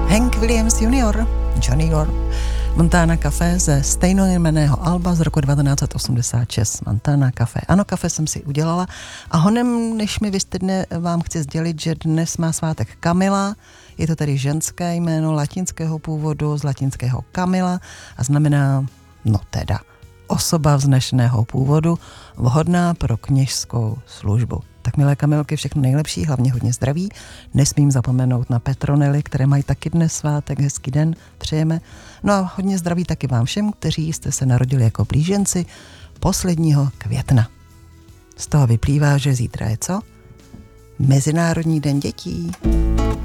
Hank Williams Jr., Junior, Montana Cafe ze stejnojmenného alba z roku 1986. Montana Cafe. Ano, kafe jsem si udělala a honem, než mi vystydne, vám chci sdělit, že dnes má svátek Kamila. Je to tedy ženské jméno latinského původu, z latinského Kamila a znamená, no teda, osoba vznešeného původu, vhodná pro kněžskou službu. Tak milé Kamilky, všechno nejlepší, hlavně hodně zdraví. Nesmím zapomenout na Petronely, které mají taky dnes svátek, hezký den, přejeme. No a hodně zdraví taky vám všem, kteří jste se narodili jako blíženci 1. května. Z toho vyplývá, že zítra je co? Mezinárodní den dětí.